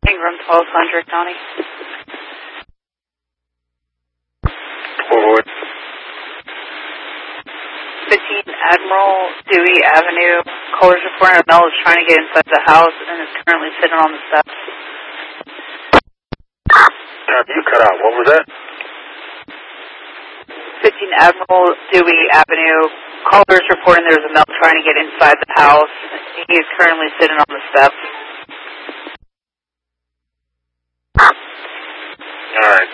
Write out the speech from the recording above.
Ingram 1200, County. Forward. 15 Admiral Dewey Avenue. Callers reporting a male is trying to get inside the house and is currently sitting on the steps. You cut out. What was that? 15 Admiral Dewey Avenue. Callers reporting there's a male trying to get inside the house. He is currently sitting on the steps. All right.